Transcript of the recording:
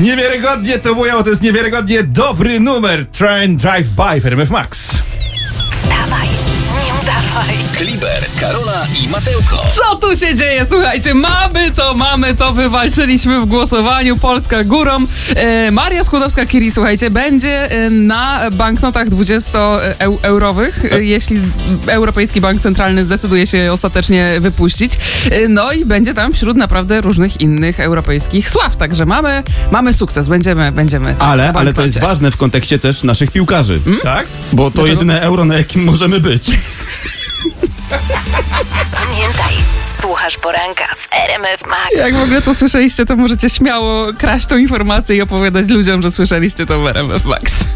Niewiarygodnie to mówią, to jest niewiarygodnie dobry numer. Train Drive By w RMF Max. Wstawaj, nie udawaj. Kliber, Karola i Matełko. Co tu się dzieje? Słuchajcie, mamy to, wywalczyliśmy w głosowaniu. Polska górą. Maria Skłodowska-Curie, słuchajcie, będzie na banknotach 20-eurowych, jeśli Europejski Bank Centralny zdecyduje się ostatecznie wypuścić. No i będzie tam wśród naprawdę różnych innych europejskich sław. Także mamy sukces, będziemy Ale to jest ważne w kontekście też naszych piłkarzy. Tak? Bo to jedyne euro, na jakim możemy być. Pamiętaj, słuchasz poranka w RMF Max. Jak w ogóle to słyszeliście, to możecie śmiało kraść tą informację i opowiadać ludziom, że słyszeliście to w RMF Max.